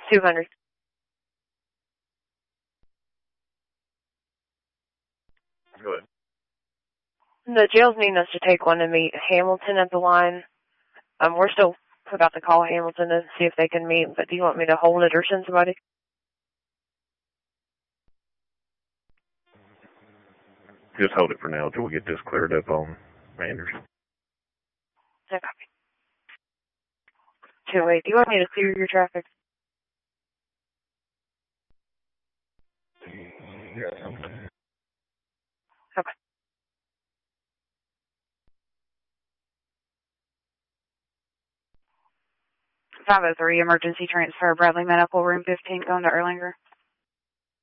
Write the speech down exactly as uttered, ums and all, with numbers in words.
two hundred. Go ahead. The jail's needing us to take one to meet Hamilton at the line. Um, we're still about to call Hamilton and see if they can meet, but do you want me to hold it or send somebody? Just hold it for now until we get this cleared up on Manders. Okay. two eight. Do you want me to clear your traffic? Yeah. Okay. five oh three, emergency transfer, Bradley Medical, room fifteen, going to Erlanger.